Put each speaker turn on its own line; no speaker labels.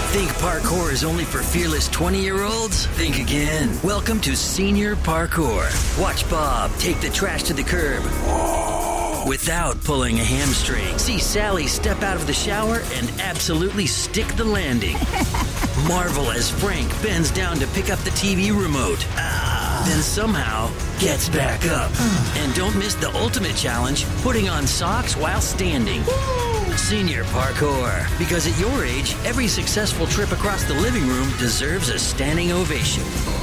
Think parkour is only for fearless 20-year-olds? Think again. Welcome to Senior Parkour. Watch Bob take the trash to the curb without pulling a hamstring. See Sally step out of the shower and absolutely stick the landing. Marvel as Frank bends down to pick up the TV remote. Then somehow gets back up. And don't miss the ultimate challenge, putting on socks while standing. Senior Parkour. Because at your age, every successful trip across the living room deserves a standing ovation.